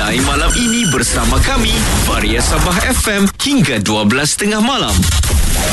Hai malam ini bersama kami Varia Sabah FM hingga 12.30 malam.